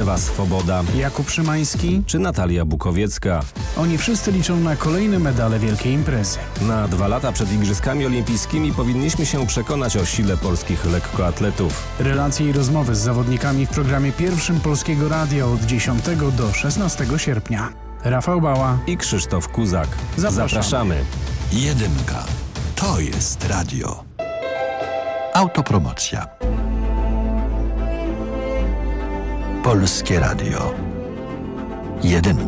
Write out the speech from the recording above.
Ewa Swoboda, Jakub Szymański. czy Natalia Bukowiecka. Oni wszyscy liczą na kolejne medale wielkiej imprezy. Na 2 lata przed Igrzyskami Olimpijskimi powinniśmy się przekonać o sile polskich lekkoatletów. Relacje i rozmowy z zawodnikami w programie pierwszym Polskiego Radia od 10 do 16 sierpnia. Rafał Bała I Krzysztof Kuzak. Zapraszamy. Jedynka. To jest radio. Autopromocja. Polskie Radio. Jedynka.